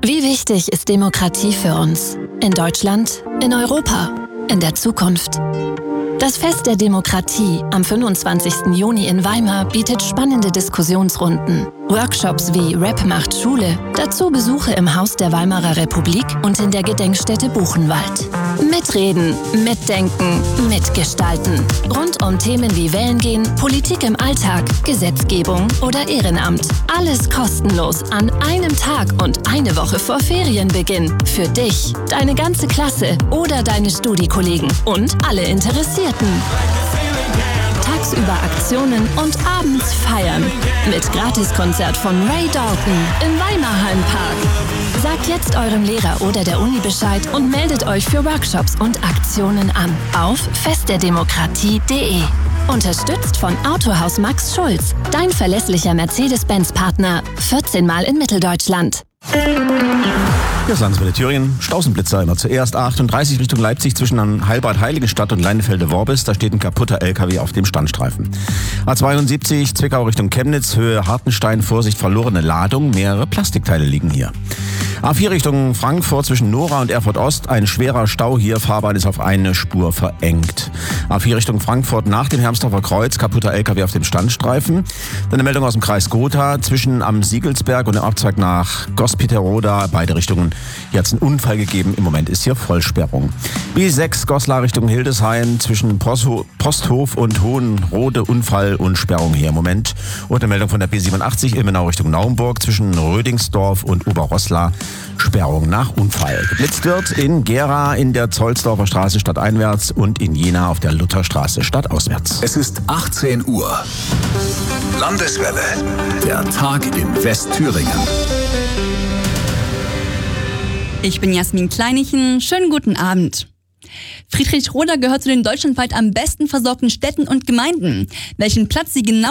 Wie wichtig ist Demokratie für uns? In Deutschland, in Europa, in der Zukunft? Das Fest der Demokratie am 25. Juni in Weimar bietet spannende Diskussionsrunden, Workshops wie Rap macht Schule, dazu Besuche im Haus der Weimarer Republik und in der Gedenkstätte Buchenwald. Mitreden, mitdenken, mitgestalten. Rund um Themen wie Wählen gehen, Politik im Alltag, Gesetzgebung oder Ehrenamt. Alles kostenlos an einem Tag und eine Woche vor Ferienbeginn. Für dich, deine ganze Klasse oder deine Studiekollegen und alle Interessierten. Tagsüber Aktionen und abends feiern. Mit Gratiskonzert von Ray Dalton im Weimarhallenpark. Sagt jetzt eurem Lehrer oder der Uni Bescheid und meldet euch für Workshops und Aktionen an auf festderdemokratie.de. Unterstützt von Autohaus Max Schulz, dein verlässlicher Mercedes-Benz-Partner, 14 Mal in Mitteldeutschland. Hier ist Landeswelle Thüringen. Stausenblitzer immer zuerst. 38 Richtung Leipzig zwischen Heilbad-Heiligenstadt und Leinefelde-Worbis. Da steht ein kaputter LKW auf dem Standstreifen. A72 Zwickau Richtung Chemnitz, Höhe Hartenstein, Vorsicht, verlorene Ladung. Mehrere Plastikteile liegen hier. A4 Richtung Frankfurt zwischen Nora und Erfurt Ost. Ein schwerer Stau hier. Fahrbahn ist auf eine Spur verengt. A4 Richtung Frankfurt nach dem Hermsdorfer Kreuz. Kaputter LKW auf dem Standstreifen. Dann eine Meldung aus dem Kreis Gotha zwischen am Siegelsberg und dem Abzweig nach Gospiterroda. Beide Richtungen. Hier hat es einen Unfall gegeben. Im Moment ist hier Vollsperrung. B6 Goslar Richtung Hildesheim zwischen Posthof und Hohenrode. Unfall und Sperrung hier im Moment. Und eine Meldung von der B87 Ilmenau Richtung Naumburg zwischen Rödingsdorf und Oberroßla. Sperrung nach Unfall. Geblitzt wird in Gera in der Zollsdorfer Straße stadteinwärts und in Jena auf der Lutherstraße stadtauswärts. Es ist 18 Uhr. Landeswelle. Der Tag in Westthüringen. Ich bin Jasmin Kleinichen. Schönen guten Abend. Friedrichroda gehört zu den deutschlandweit am besten versorgten Städten und Gemeinden. Welchen Platz sie genau